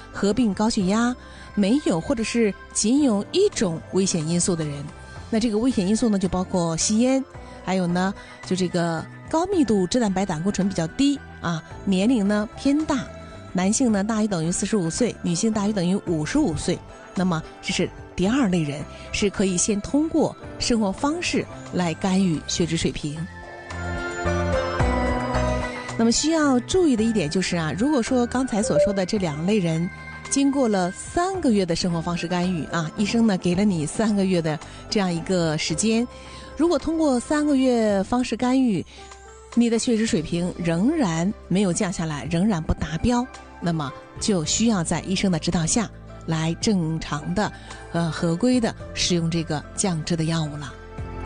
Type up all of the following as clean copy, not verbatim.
合并高血压、没有或者是仅有一种危险因素的人。那这个危险因素呢，就包括吸烟，还有呢，就这个高密度脂蛋白胆固醇比较低啊，年龄呢偏大，男性呢大于等于45岁，女性大于等于55岁。那么这是第二类人，是可以先通过生活方式来干预血脂水平。那么需要注意的一点就是啊，如果说刚才所说的这2类人经过了3个月的生活方式干预啊，医生呢给了你3个月的这样一个时间，如果通过3个月方式干预，你的血脂水平仍然没有降下来，仍然不达标，那么就需要在医生的指导下来正常的合规的使用这个降脂的药物了。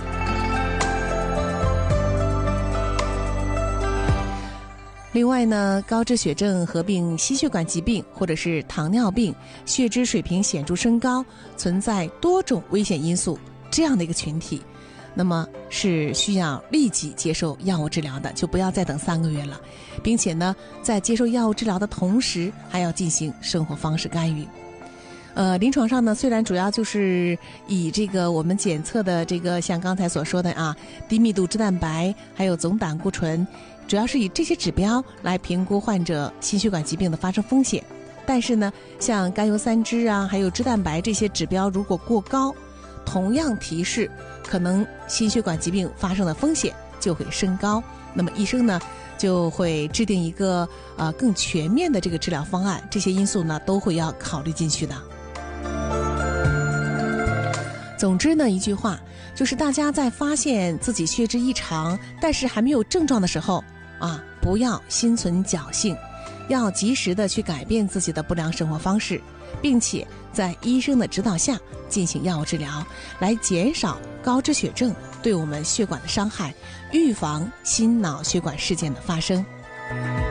另外呢，高脂血症合并心血管疾病或者是糖尿病，血脂水平显著升高，存在多种危险因素这样的一个群体，那么是需要立即接受药物治疗的，就不要再等3个月了，并且呢，在接受药物治疗的同时，还要进行生活方式干预。临床上呢，虽然主要就是以这个我们检测的这个像刚才所说的啊，低密度脂蛋白还有总胆固醇，主要是以这些指标来评估患者心血管疾病的发生风险。但是呢，像甘油三酯啊，还有脂蛋白这些指标如果过高，同样提示可能心血管疾病发生的风险就会升高。那么医生呢就会制定一个更全面的这个治疗方案，这些因素呢都会要考虑进去的。总之呢，一句话就是大家在发现自己血脂异常但是还没有症状的时候啊，不要心存侥幸，要及时的去改变自己的不良生活方式，并且在医生的指导下进行药物治疗，来减少高脂血症对我们血管的伤害，预防心脑血管事件的发生。